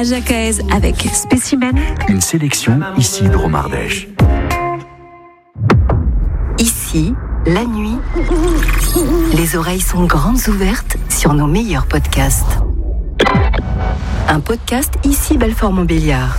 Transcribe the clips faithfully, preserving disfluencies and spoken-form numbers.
à Jacaise avec Spécimen. Une sélection ici de Romardèche. Ici, la nuit, les oreilles sont grandes ouvertes sur nos meilleurs podcasts. Un podcast ici Belfort-Montbéliard.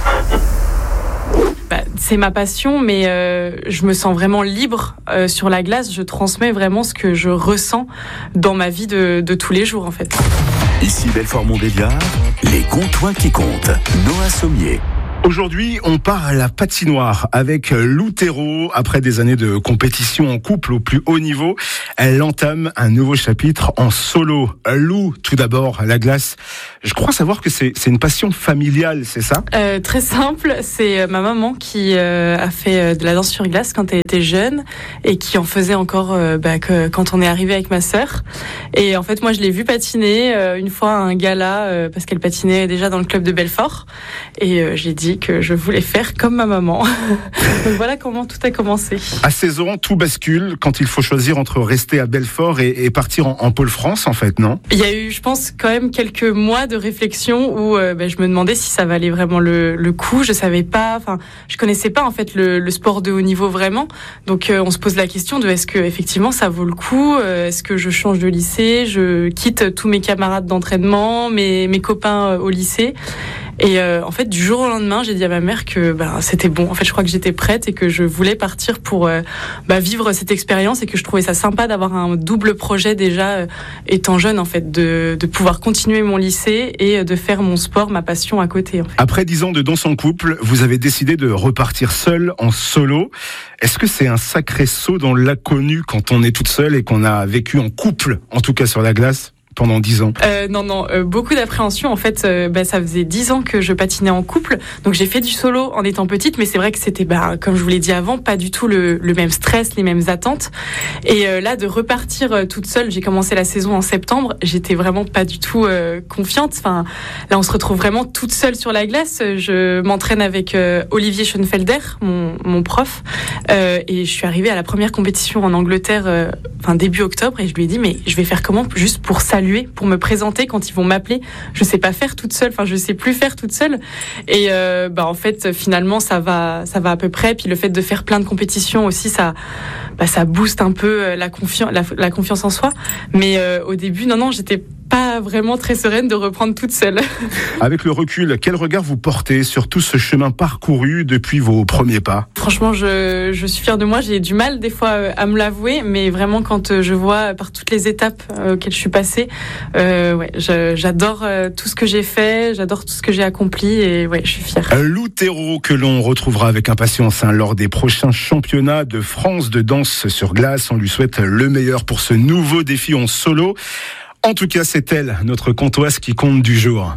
Bah, c'est ma passion, mais euh, je me sens vraiment libre euh, sur la glace. Je transmets vraiment ce que je ressens dans ma vie de, de tous les jours, en fait. Ici Belfort-Montbéliard, les Comtois qui comptent. Noah Sommier. Aujourd'hui, on part à la patinoire avec Lou Thérault. Après des années de compétition en couple au plus haut niveau, elle entame un nouveau chapitre en solo. Lou, tout d'abord, la glace. Je crois savoir que c'est, c'est une passion familiale, c'est ça ? euh, Très simple, c'est ma maman qui euh, a fait de la danse sur glace quand elle était jeune et qui en faisait encore euh, bah, que, quand on est arrivé avec ma sœur. Et en fait, moi, je l'ai vue patiner euh, une fois à un gala euh, parce qu'elle patinait déjà dans le club de Belfort. Et euh, j'ai dit que je voulais faire comme ma maman. Donc voilà comment tout a commencé. À seize ans, tout bascule quand il faut choisir entre rester à Belfort et, et partir en, en Pôle France, en fait, non ? Il y a eu, je pense, quand même quelques mois de réflexion où euh, ben, je me demandais si ça valait vraiment le, le coup. Je savais pas, enfin, je connaissais pas en fait le, le sport de haut niveau vraiment. Donc euh, on se pose la question de est-ce que effectivement ça vaut le coup ? euh, Est-ce que je change de lycée ? Je quitte tous mes camarades d'entraînement, mes mes copains euh, au lycée. Et euh, en fait, du jour au lendemain, j'ai dit à ma mère que bah, c'était bon. En fait, je crois que j'étais prête et que je voulais partir pour euh, bah, vivre cette expérience et que je trouvais ça sympa d'avoir un double projet déjà euh, étant jeune, en fait, de, de pouvoir continuer mon lycée et de faire mon sport, ma passion à côté. En fait. Après dix ans de danse en couple, vous avez décidé de repartir seule en solo. Est-ce que c'est un sacré saut dans l'inconnu quand on est toute seule et qu'on a vécu en couple, en tout cas sur la glace ? Pendant dix ans. Euh, non, non, euh, beaucoup d'appréhension. En fait, euh, bah, ça faisait dix ans que je patinais en couple. Donc, j'ai fait du solo en étant petite, mais c'est vrai que c'était, bah, comme je vous l'ai dit avant, pas du tout le, le même stress, les mêmes attentes. Et euh, là, de repartir euh, toute seule, j'ai commencé la saison en septembre. J'étais vraiment pas du tout euh, confiante. Enfin, là, on se retrouve vraiment toute seule sur la glace. Je m'entraîne avec euh, Olivier Schoenfelder, mon, mon prof. Euh, et je suis arrivée à la première compétition en Angleterre, euh, enfin, début octobre. Et je lui ai dit, mais je vais faire comment juste pour saluer, pour me présenter quand ils vont m'appeler. Je sais pas faire toute seule, enfin je sais plus faire toute seule. Et euh, bah en fait finalement ça va, ça va à peu près. Puis le fait de faire plein de compétitions aussi, ça, bah ça booste un peu la confiance, la, la confiance en soi. Mais euh, au début, non non, j'étais pas vraiment très sereine de reprendre toute seule. Avec le recul, quel regard vous portez sur tout ce chemin parcouru depuis vos premiers pas ? Franchement, je, je suis fière de moi. J'ai du mal des fois à me l'avouer, mais vraiment quand je vois par toutes les étapes auxquelles je suis passée, euh, ouais, je, j'adore tout ce que j'ai fait, j'adore tout ce que j'ai accompli et ouais, je suis fière. Lou Thérault que l'on retrouvera avec impatience hein, lors des prochains championnats de France de danse sur glace. On lui souhaite le meilleur pour ce nouveau défi en solo. En tout cas, c'est elle, notre Comtoise qui compte du jour.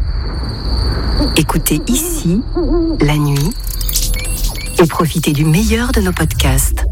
Écoutez ici, la nuit, et profitez du meilleur de nos podcasts.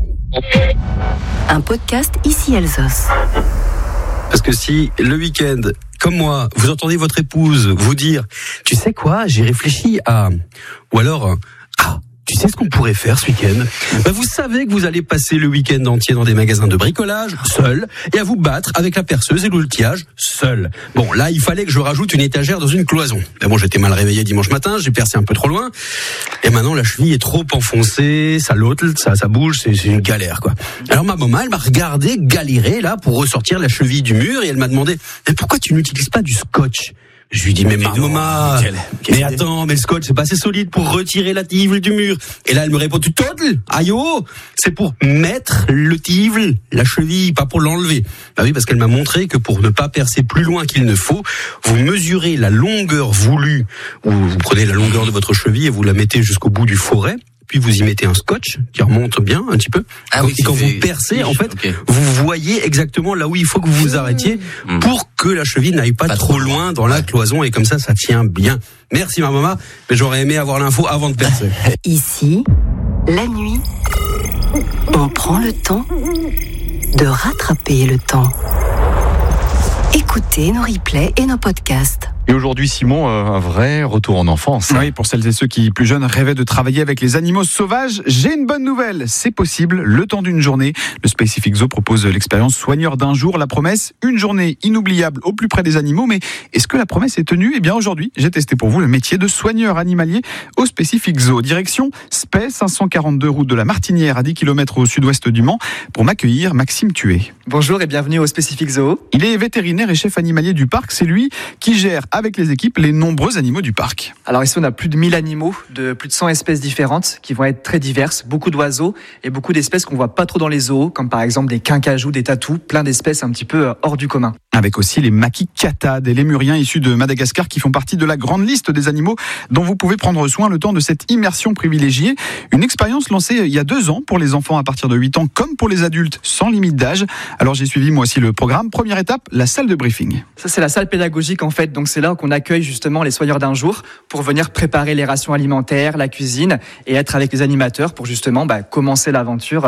Un podcast ici Alsos. Parce que si le week-end, comme moi, vous entendez votre épouse vous dire « Tu sais quoi, j'ai réfléchi à... » Ou alors « Ah, tu sais ce qu'on pourrait faire ce week-end ?» Ben vous savez que vous allez passer le week-end entier dans des magasins de bricolage, seul, et à vous battre avec la perceuse et l'outillage, seul. Bon, là, il fallait que je rajoute une étagère dans une cloison. Mais bon, j'étais mal réveillé dimanche matin, j'ai percé un peu trop loin, et maintenant la cheville est trop enfoncée, ça l'ôte, ça, ça bouge, c'est, c'est une galère, quoi. Alors ma maman, elle m'a regardé galérer, là, pour ressortir la cheville du mur, et elle m'a demandé « Mais pourquoi tu n'utilises pas du scotch ?» Je lui dis, mais ma maman, mais attends, mais le scotch, c'est pas assez solide pour retirer la tivle du mur. Et là, elle me répond, tu total, aïe oh, c'est pour mettre le tivle, la cheville, pas pour l'enlever. Bah oui, parce qu'elle m'a montré que pour ne pas percer plus loin qu'il ne faut, vous mesurez la longueur voulue, ou vous prenez la longueur de votre cheville et vous la mettez jusqu'au bout du forêt. Puis vous y mettez un scotch qui remonte bien un petit peu. Ah oui, et quand fait... vous percez, en fait, okay. vous voyez exactement là où il faut que vous vous arrêtiez mmh. pour que la cheville n'aille pas, pas trop loin dans la cloison et comme ça, ça tient bien. Merci ma maman, mais j'aurais aimé avoir l'info avant de percer. Ici, la nuit, on prend le temps de rattraper le temps. Écoutez nos replays et nos podcasts. Et aujourd'hui, Simon, un vrai retour en enfance. Oui, pour celles et ceux qui, plus jeunes, rêvaient de travailler avec les animaux sauvages, j'ai une bonne nouvelle. C'est possible, le temps d'une journée. Le Specific Zoo propose l'expérience soigneur d'un jour. La promesse, une journée inoubliable au plus près des animaux. Mais est-ce que la promesse est tenue ? Eh bien, aujourd'hui, j'ai testé pour vous le métier de soigneur animalier au Specific Zoo. Direction Spey, cinq cent quarante-deux route de la Martinière, à dix kilomètres au sud-ouest du Mans, pour m'accueillir Maxime Tué. Bonjour et bienvenue au Specific Zoo. Il est vétérinaire et chef animalier du parc. C'est lui qui gère avec les équipes les nombreux animaux du parc. Alors ici, on a plus de mille animaux de plus de cent espèces différentes qui vont être très diverses. Beaucoup d'oiseaux et beaucoup d'espèces qu'on voit pas trop dans les zoos, comme par exemple des quincajous, des tatous, plein d'espèces un petit peu hors du commun. Avec aussi les makikata, des lémuriens issus de Madagascar qui font partie de la grande liste des animaux dont vous pouvez prendre soin le temps de cette immersion privilégiée. Une expérience lancée il y a deux ans pour les enfants à partir de huit ans comme pour les adultes sans limite d'âge. Alors j'ai suivi moi aussi le programme. Première étape, la salle de briefing. Ça c'est la salle pédagogique en fait, donc c'est là qu'on accueille justement les soigneurs d'un jour pour venir préparer les rations alimentaires, la cuisine et être avec les animateurs pour justement bah, commencer l'aventure